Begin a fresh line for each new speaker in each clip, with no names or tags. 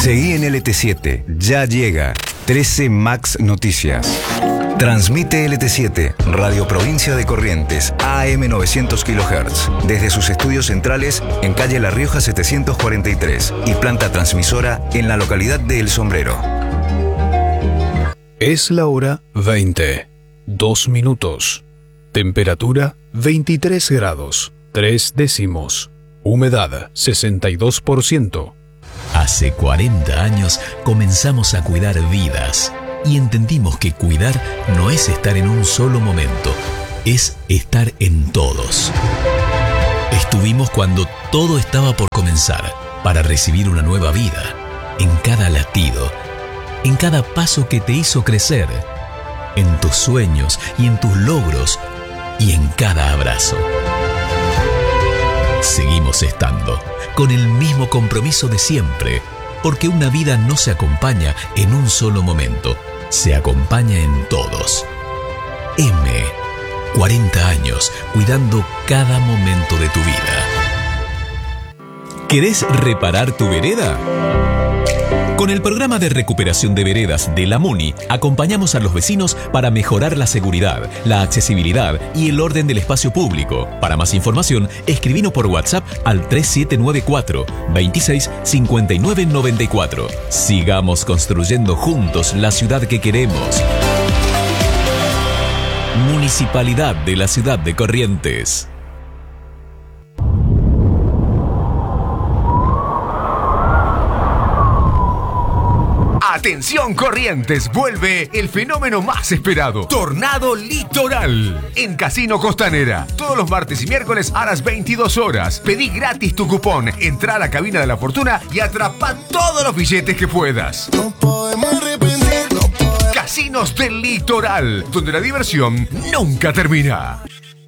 Seguí en LT7, ya llega 13 Max Noticias. Transmite LT7, Radio Provincia de Corrientes, AM 900 kHz, desde sus estudios centrales en calle La Rioja 743 y planta transmisora en la localidad de El Sombrero.
Es la hora 20, 2 minutos. Temperatura 23 grados, 3 décimos. Humedad 62%.
Hace 40 años comenzamos a cuidar vidas y entendimos que cuidar no es estar en un solo momento, es estar en todos. Estuvimos cuando todo estaba por comenzar, para recibir una nueva vida, en cada latido, en cada paso que te hizo crecer, en tus sueños y en tus logros y en cada abrazo. Seguimos estando, con el mismo compromiso de siempre, porque una vida no se acompaña en un solo momento, se acompaña en todos. 40 años cuidando cada momento de tu vida. ¿Querés reparar tu vereda? Con el programa de recuperación de veredas de la MUNI, acompañamos a los vecinos para mejorar la seguridad, la accesibilidad y el orden del espacio público. Para más información, escribinos por WhatsApp al 3794 26 59 94. Sigamos construyendo juntos la ciudad que queremos. Municipalidad de la Ciudad de Corrientes.
Atención Corrientes, vuelve el fenómeno más esperado, Tornado Litoral, en Casino Costanera. Todos los martes y miércoles a las 22 horas. Pedí gratis tu cupón, entra a la cabina de la fortuna y atrapa todos los billetes que puedas.
No podemos arrepentir, no podemos.
Casinos del Litoral, donde la diversión nunca termina.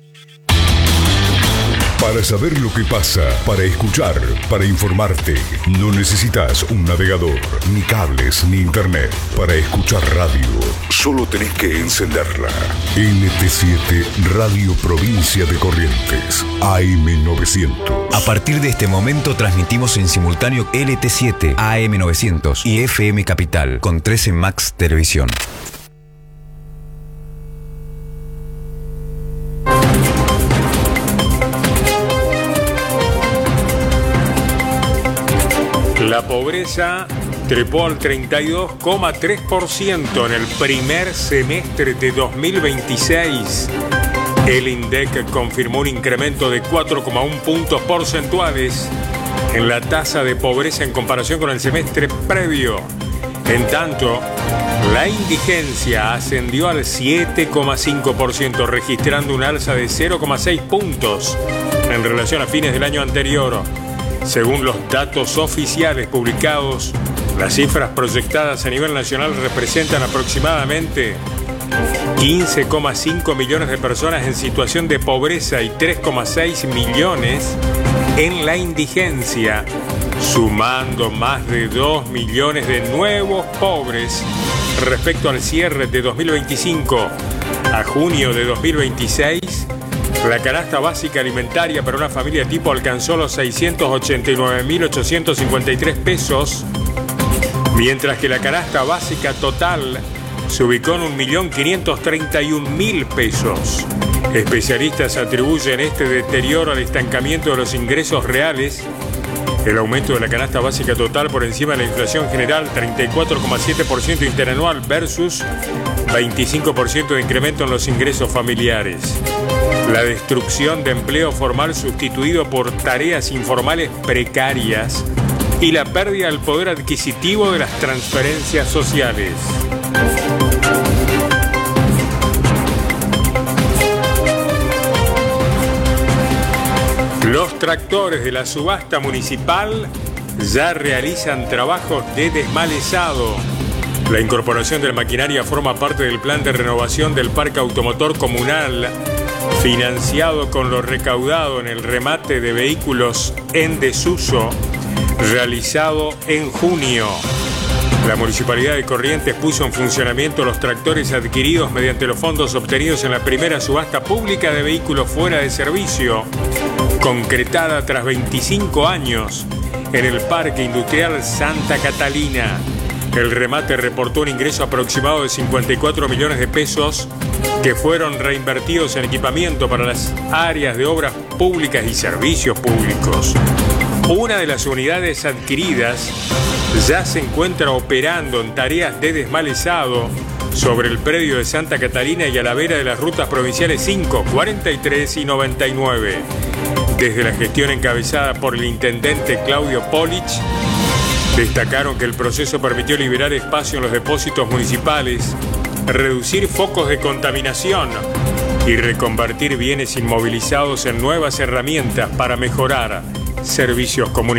Para saber lo que pasa, para escuchar, para informarte, no necesitas un navegador, ni cables, ni internet. Para escuchar radio, solo tenés que encenderla. LT7 Radio Provincia de Corrientes, AM 900.
A partir de este momento transmitimos en simultáneo LT7, AM 900 y FM Capital con 13 Max Televisión.
La pobreza trepó al 32,3% en el primer semestre de 2026. El INDEC confirmó un incremento de 4,1 puntos porcentuales en la tasa de pobreza en comparación con el semestre previo. En tanto, la indigencia ascendió al 7,5%, registrando un alza de 0,6 puntos en relación a fines del año anterior. Según los datos oficiales publicados, las cifras proyectadas a nivel nacional representan aproximadamente 15,5 millones de personas en situación de pobreza y 3,6 millones en la indigencia, sumando más de 2 millones de nuevos pobres respecto al cierre de 2025. A junio de 2026, la canasta básica alimentaria para una familia tipo alcanzó los 689.853 pesos, mientras que la canasta básica total se ubicó en 1.531.000 pesos. Especialistas atribuyen este deterioro al estancamiento de los ingresos reales, el aumento de la canasta básica total por encima de la inflación general, 34,7% interanual versus 25% de incremento en los ingresos familiares. La destrucción de empleo formal sustituido por tareas informales precarias y la pérdida del poder adquisitivo de las transferencias sociales. Los tractores de la subasta municipal ya realizan trabajos de desmalezado. La incorporación de la maquinaria forma parte del plan de renovación del parque automotor comunal, financiado con lo recaudado en el remate de vehículos en desuso, realizado en junio. La Municipalidad de Corrientes puso en funcionamiento los tractores adquiridos mediante los fondos obtenidos en la primera subasta pública de vehículos fuera de servicio, concretada tras 25 años, en el Parque Industrial Santa Catalina. El remate reportó un ingreso aproximado de 54 millones de pesos que fueron reinvertidos en equipamiento para las áreas de obras públicas y servicios públicos. Una de las unidades adquiridas ya se encuentra operando en tareas de desmalezado sobre el predio de Santa Catalina y a la vera de las rutas provinciales 5, 43 y 99. Desde la gestión encabezada por el intendente Claudio Polich, destacaron que el proceso permitió liberar espacio en los depósitos municipales, reducir focos de contaminación y reconvertir bienes inmovilizados en nuevas herramientas para mejorar servicios comunitarios.